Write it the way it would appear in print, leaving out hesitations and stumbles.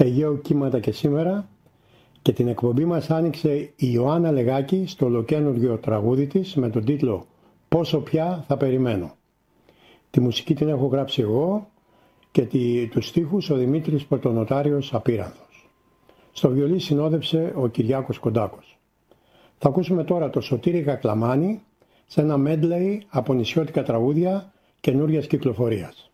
Αιγαίο κύματα και σήμερα, και την εκπομπή μας άνοιξε η Ιωάννα Λεγάκη στο ολοκαίνουργιο τραγούδι της με τον τίτλο «Πόσο πια θα περιμένω». Τη μουσική την έχω γράψει εγώ και τους στίχους ο Δημήτρης Πρωτονοτάριος Απίρανθος. Στο βιολί συνόδεψε ο Κυριάκος Κοντάκος. Θα ακούσουμε τώρα το Σωτήρη Κακλαμάνη σε ένα medley από νησιώτικα τραγούδια καινούριας κυκλοφορίας.